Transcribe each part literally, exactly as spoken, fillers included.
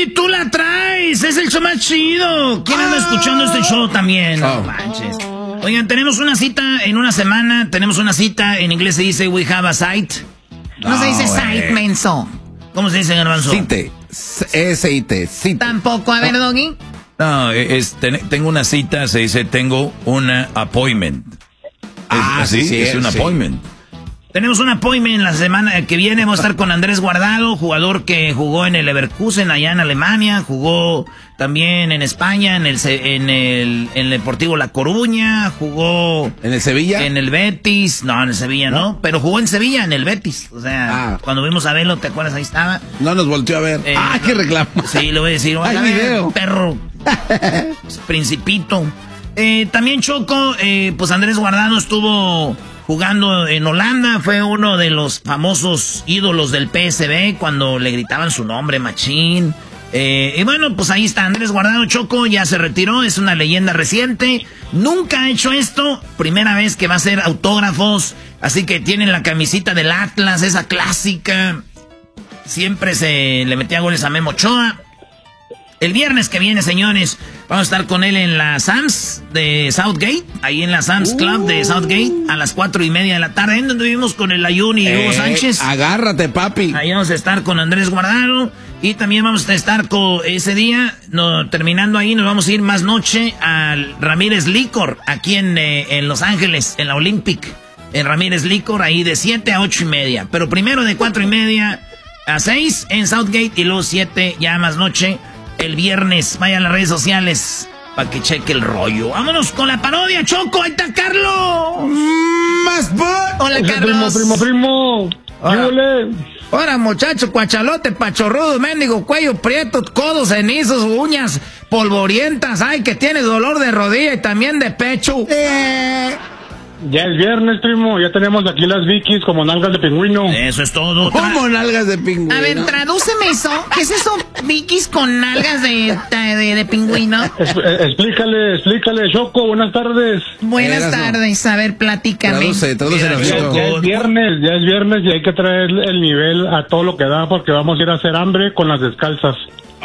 Sí, tú la traes. Es el show más chido. ¿Quién anda escuchando este show también? No Oh. manches. Oigan, tenemos una cita en una semana. Tenemos una cita. En inglés se dice we have a sight. No, no se dice sight, menso. ¿Cómo se dice, Garbanzo? Cite. S I T. Cite. Tampoco. A ver, Doggy. No, es, ten, tengo una cita, se dice tengo una appointment. Ah, ¿Es así? sí, es un sí. appointment. Tenemos un appointment la semana que viene. Vamos a estar con Andrés Guardado, jugador que jugó en el Leverkusen allá en Alemania, jugó también en España, en el en el, en el Deportivo La Coruña, jugó ¿En el Sevilla? en el Betis, no, en el Sevilla no, ¿No? pero jugó en Sevilla, en el Betis. O sea, Ah. cuando vimos a Velo, ¿te acuerdas? Ahí estaba. No nos volteó a ver. Eh, ah, qué reclamo. Sí, le voy a decir, Hay oiga, video. perro, principito. Eh, también Choco, eh, pues Andrés Guardado estuvo jugando en Holanda, fue uno de los famosos ídolos del P S V cuando le gritaban su nombre, Machín. Eh, y bueno, pues ahí está Andrés Guardado, Choco, ya se retiró, es una leyenda reciente, nunca ha hecho esto, primera vez que va a hacer autógrafos, así que tienen la camisita del Atlas, esa clásica, siempre se le metía goles a Memo Ochoa. El viernes que viene, señores, vamos a estar con él en la Sam's de Southgate, ahí en la Sam's Club de Southgate, a las cuatro y media de la tarde, en donde vivimos con el Ayun y Hugo Eh, Sánchez. Agárrate, papi. Ahí vamos a estar con Andrés Guardado y también vamos a estar con ese día, no, terminando ahí, nos vamos a ir más noche al Ramírez Licor, aquí en, eh, en Los Ángeles, en la Olympic, en Ramírez Licor, ahí de siete a ocho y media, pero primero de cuatro y media a seis en Southgate y luego siete ya más noche. El viernes, vayan a las redes sociales para que cheque el rollo. Vámonos con la parodia, Choco. Ahí está Carlos. Más bot. Hola, Carlos. Primo, primo, primo. Hola. Ahora, muchacho, cuachalote, pachorrudo, mendigo, cuello prieto, codos cenizos, uñas polvorientas. Ay, que tienes dolor de rodilla y también de pecho. Eh. Ya es viernes, primo. Ya tenemos aquí las Vikis como nalgas de pingüino. Eso es todo. ¿Cómo nalgas de pingüino? A ver, tradúceme eso. ¿Qué es eso? Vikis con nalgas de, de, de pingüino. Es- eh, explícale, explícale, Choco. Buenas tardes. Buenas Eras, no. tardes. A ver, platícame. Traduce, traduce. Mira, Rafito. Choco. Ya es viernes, ya es viernes y hay que traer el nivel a todo lo que da porque vamos a ir a hacer hambre con las descalzas.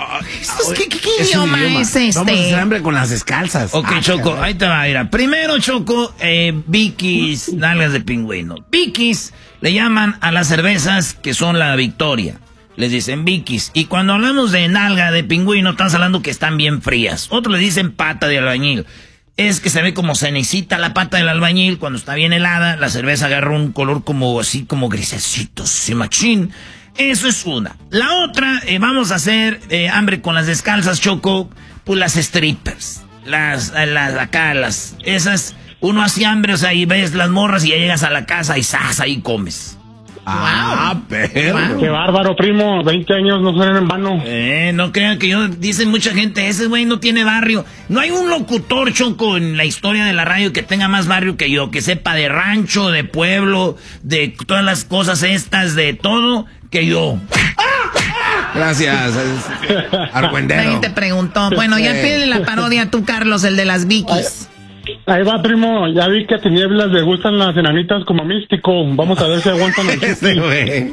Esto es- ¿Qué, qué- qué Es un idioma, idioma. es este? Vamos a hacer hambre con las descalzas. Ok, Ah, Choco, caray. ahí te va, mira. Primero, Choco, eh, Vikis, nalgas de pingüino. Vikis le llaman a las cervezas que son la Victoria. Les dicen Vikis. Y cuando hablamos de nalga de pingüino, estamos hablando que están bien frías. Otros le dicen pata de albañil. Es que se ve como cenecita la pata del albañil. Cuando está bien helada, la cerveza agarra un color como así, como grisecito, sí, machín. Eso es una. La otra, eh, vamos a hacer eh, hambre con las descalzas, Choco, pues las strippers. Las, las, acá, las, esas, uno hace hambre, o sea, y ves las morras y ya llegas a la casa y ¡zas! Ahí comes. Ah, perro. Qué bárbaro, primo. veinte años no suenan en vano. Eh, no crean que yo, dicen mucha gente, ese güey no tiene barrio. No hay un locutor, Choco, en la historia de la radio que tenga más barrio que yo, que sepa de rancho, de pueblo, de todas las cosas estas, de todo, que yo. Gracias. Argüendero. Nadie te preguntó. Bueno, ya Sí. pídele la parodia a tú, Carlos, el de las Vikis. Ahí va, primo. Ya vi que a Tinieblas le gustan las enanitas como místico. Vamos a ver si aguantan el Ese güey.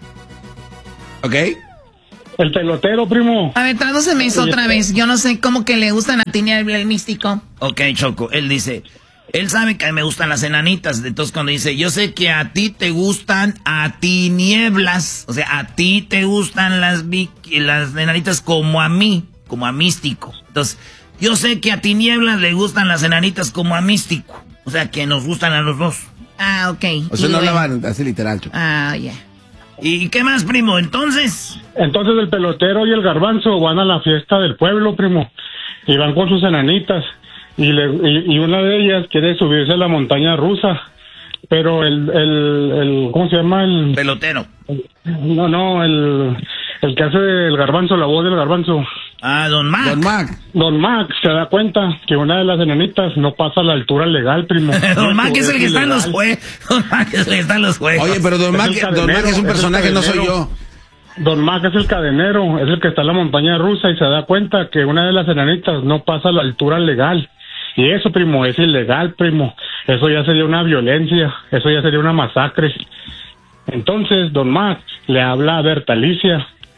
¿Ok? El pelotero, primo. A ver, tradúceme eso otra vez. Yo no sé cómo que le gustan a Tiniebla el místico. Ok, Choco, él dice, él sabe que a mí me gustan las enanitas, entonces cuando dice, yo sé que a ti te gustan a tinieblas, o sea, a ti te gustan las, vi- las enanitas como a mí, como a místico. Entonces, yo sé que a tinieblas le gustan las enanitas como a místico, o sea, que nos gustan a los dos. Ah, ok. O sea, Y no luego- hablaban así literal, Choco. Ah, ya. ¿Y qué más, primo? Entonces, Entonces el pelotero y el garbanzo van a la fiesta del pueblo, primo. Y van con sus enanitas. Y, le, y, y una de ellas quiere subirse a la montaña rusa. Pero el, el, el ¿cómo se llama? El, pelotero. no, no, el, el que hace el garbanzo, la voz del garbanzo. Ah, don Mac. Don Mac. Don Max se da cuenta que una de las enanitas no pasa a la altura legal, primo. Don Mac es el que está en los ilegal. juegos. Don Mac es el que está en los juegos. Oye, pero Don Es Mac, el Don Mac cadenero, es un es el personaje, no soy cadenero. yo. Don Mac es el cadenero, es el que está en la montaña rusa y se da cuenta que una de las enanitas no pasa a la altura legal. Y eso, primo, es ilegal, primo. Eso ya sería una violencia, eso ya sería una masacre. Entonces, Don Mac le habla a Berta Alicia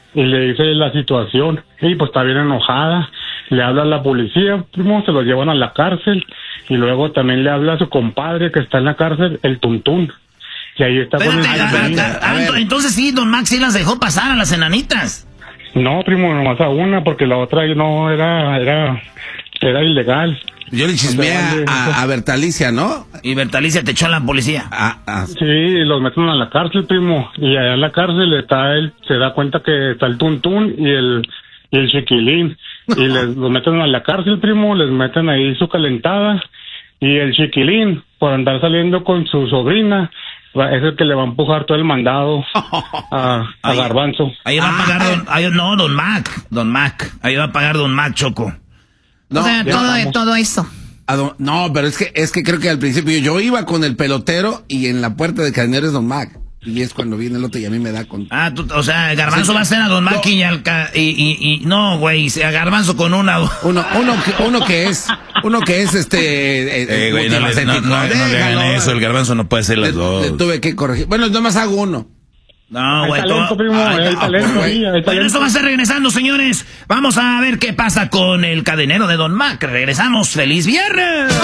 y le dice la situación. Y pues está bien enojada. Le habla a la policía, primo, se lo llevan a la cárcel. Y luego también le habla a su compadre que está en la cárcel, el Tuntún. Y ahí está Espérate, con el... a- a- a- a- entonces sí, don Max sí las dejó pasar a las enanitas. No, primo, nomás a una, porque la otra no era, era, era ilegal. Yo le chismeé a, a, a Bertalicia, ¿no? Y Bertalicia te echó a la policía. Ah, ah. Sí, los meten a la cárcel, primo. Y allá en la cárcel está él, se da cuenta que está el Tuntún y el, y el Chiquilín. Y les, los meten a la cárcel, primo, les meten ahí su calentada. Y el Chiquilín, por andar saliendo con su sobrina, va- es el que le va a empujar todo el mandado a, a Ahí- Garbanzo. Ahí va a pagar don... ahí- no, don Mac. Don Mac. Ahí va a pagar don Mac, Choco. No, o sea, ya todo, estamos. todo eso. a don- no, pero es que es que creo que al principio yo iba con el pelotero y en la puerta de Cadenero es Don Mac. Y es cuando viene el otro y a mí me da con... Ah, tú, o sea, Garbanzo Sí, va a ser a don no. Mac y, al ca- y, y, y... No, güey, a Garbanzo con una... Uno, uno, que, uno que es, uno que es este... eh, Eh, güey, no, le, no, multifacético. no- no le hagan Déjalo. eso, el garbanzo no puede hacer las Le, dos. le tuve que corregir. Bueno, nomás hago uno. No, Hay güey. talento, todo- primo, Ay, hay no, talento, güey. sí, hay Bueno, talento. esto va a ser regresando, señores. Vamos a ver qué pasa con el cadenero de Don Mac. Regresamos. ¡Feliz viernes!